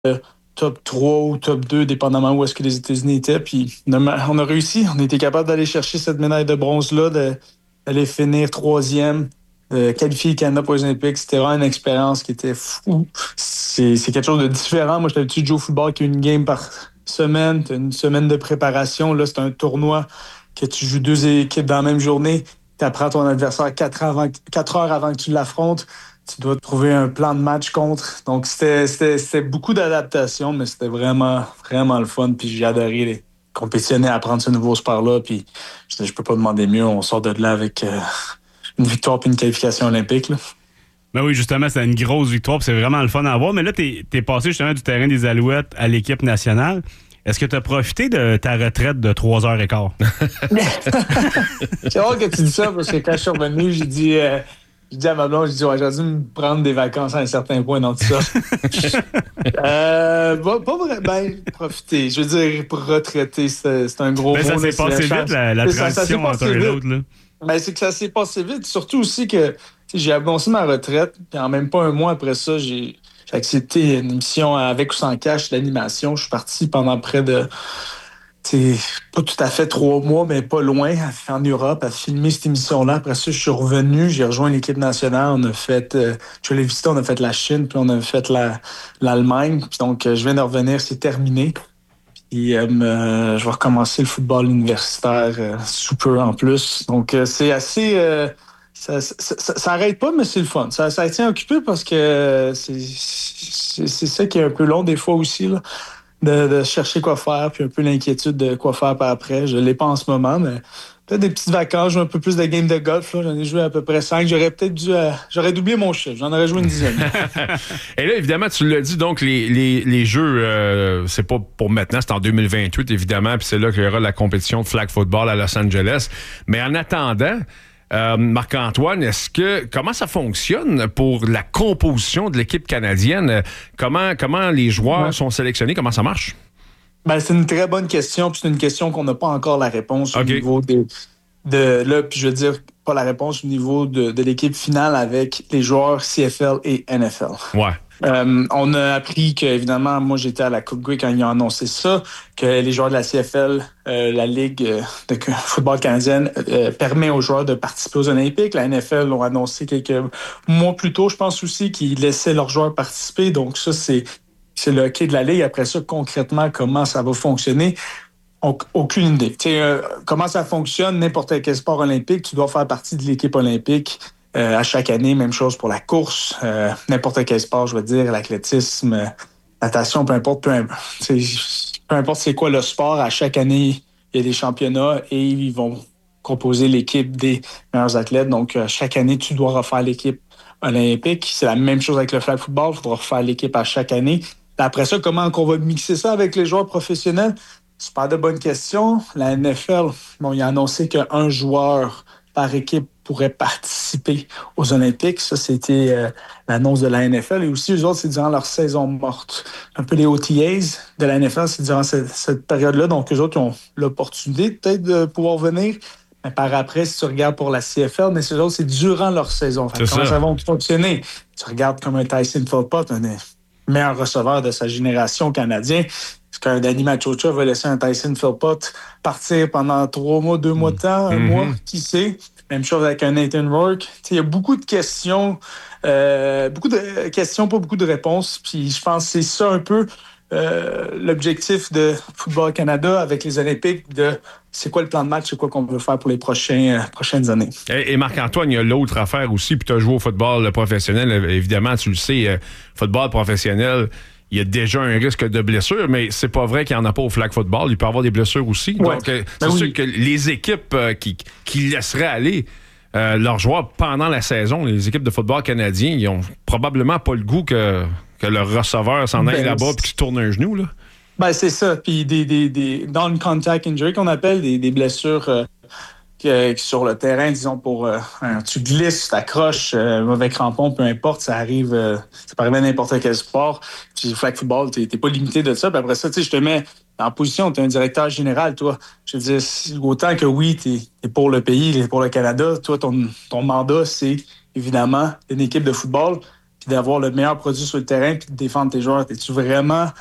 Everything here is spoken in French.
top 3 ou top 2, dépendamment où est-ce que les États-Unis étaient. Puis on a réussi. On a été capable d'aller chercher cette médaille de bronze-là, d'aller finir troisième, de qualifier le Canada pour les Olympiques. C'était vraiment une expérience qui était fou. C'est quelque chose de différent. Moi, j'étais habitué de jouer au football qui a une game par semaine. T'as une semaine de préparation. Là, c'est un tournoi que tu joues deux équipes dans la même journée. Tu apprends ton adversaire 4 heures avant que tu l'affrontes. Tu dois trouver un plan de match contre. Donc, c'était beaucoup d'adaptation, mais c'était vraiment, vraiment le fun. Puis j'ai adoré compétitionner, apprendre ce nouveau sport-là. Puis je peux pas demander mieux. On sort de là avec une victoire puis une qualification olympique, là. Ben oui, justement, c'est une grosse victoire, puis c'est vraiment le fun à voir. Mais là, t'es passé justement du terrain des Alouettes à l'équipe nationale. Est-ce que tu as profité de ta retraite de 3h15? C'est rare que tu dis ça, parce que quand je suis revenu, j'ai dit à ma blonde, ouais, j'ai dû me prendre des vacances à un certain point dans tout ça. Pas vrai, profiter. Je veux dire, pour retraiter, c'est un gros mot. Ça s'est passé vite, la transition entre un et l'autre, là. C'est que ça s'est passé vite. Surtout aussi que j'ai annoncé ma retraite, puis en même pas un mois après ça, j'ai accepté une émission avec ou sans cash d'animation. Je suis parti pendant près de, pas tout à fait 3 mois, mais pas loin, en Europe, à filmer cette émission-là. Après ça, je suis revenu, j'ai rejoint l'équipe nationale. On a fait, je l'ai visité, on a fait la Chine, puis on a fait l'Allemagne. Puis donc, je viens de revenir, c'est terminé. Puis je vais recommencer le football universitaire sous peu en plus. Donc, c'est assez... ça arrête pas, mais c'est le fun. Ça tient occupé parce que c'est ça qui est un peu long des fois aussi, là, de chercher quoi faire, puis un peu l'inquiétude de quoi faire par après. Je l'ai pas en ce moment, mais peut-être des petites vacances, jouer un peu plus de games de golf. Là. J'en ai joué à peu près 5. J'aurais doublé mon chiffre. J'en aurais joué une dizaine. Et là, évidemment, tu l'as dit, donc les jeux, c'est pas pour maintenant, c'est en 2028, évidemment, puis c'est là qu'il y aura la compétition de flag football à Los Angeles. Mais en attendant, Marc-Antoine, comment ça fonctionne pour la composition de l'équipe canadienne? Comment les joueurs sont sélectionnés? Comment ça marche? C'est une très bonne question, puis c'est une question qu'on n'a pas encore la réponse au niveau là, puis je veux dire, pas la réponse au niveau de l'équipe finale avec les joueurs CFL et NFL. Ouais. On a appris que, évidemment, moi j'étais à la Coupe Grey quand ils ont annoncé ça, que les joueurs de la CFL, la Ligue de football canadienne, permet aux joueurs de participer aux Olympiques. La NFL l'ont annoncé quelques mois plus tôt, je pense aussi, qu'ils laissaient leurs joueurs participer. Donc ça, c'est le hockey de la Ligue. Après ça, concrètement, comment ça va fonctionner? Aucune idée. Comment ça fonctionne, n'importe quel sport olympique, tu dois faire partie de l'équipe olympique à chaque année. Même chose pour la course, n'importe quel sport, je veux dire, l'athlétisme, natation, peu importe c'est quoi le sport, à chaque année, il y a des championnats et ils vont composer l'équipe des meilleurs athlètes. Donc, chaque année, tu dois refaire l'équipe olympique. C'est la même chose avec le flag football, tu dois refaire l'équipe à chaque année. Après ça, comment on va mixer ça avec les joueurs professionnels? Super de bonnes questions. La NFL, il a annoncé qu'un joueur par équipe pourrait participer aux Olympiques. Ça, c'était l'annonce de la NFL. Et aussi, eux autres, c'est durant leur saison morte. Un peu les OTAs de la NFL, c'est durant cette période-là. Donc, eux autres, ils ont l'opportunité peut-être de pouvoir venir. Mais par après, si tu regardes pour la CFL, mais ces autres, c'est durant leur saison. Comment ça va fonctionner? Tu regardes comme un Tyson Philpott, un des meilleurs receveurs de sa génération canadien. Est-ce qu'un Danny Machocha va laisser un Tyson Philpott partir pendant 3 mois, 2 mois de temps, un mois? Qui sait? Même chose avec un Nathan Rourke. Il y a beaucoup de questions, pas beaucoup de réponses. Puis je pense que c'est ça un peu l'objectif de Football Canada avec les Olympiques, de c'est quoi le plan de match, c'est quoi qu'on veut faire pour les prochaines années. Et Marc-Antoine, il y a l'autre affaire aussi, puis tu as joué au football professionnel, évidemment, tu le sais, football professionnel, il y a déjà un risque de blessure, mais c'est pas vrai qu'il n'y en a pas au flag football. Il peut y avoir des blessures aussi. Ouais. Donc, c'est sûr que les équipes qui laisseraient aller leurs joueurs pendant la saison, les équipes de football canadiens, ils ont probablement pas le goût que leur receveur s'en aille là-bas et qu'il se tourne un genou, là. C'est ça. Puis des non-contact injury qu'on appelle, des blessures sur le terrain, disons, tu glisses, tu t'accroches, mauvais crampon, peu importe, ça arrive, ça peut arriver à n'importe quel sport. Puis le flag football, t'es pas limité de ça. Puis après ça, je te mets en position, t'es un directeur général, toi. Je veux dire, autant que oui, t'es pour le pays, t'es pour le Canada, toi, ton mandat, c'est évidemment une équipe de football. puis d'avoir le meilleur produit sur le terrain, puis de défendre tes joueurs? Es-tu vraiment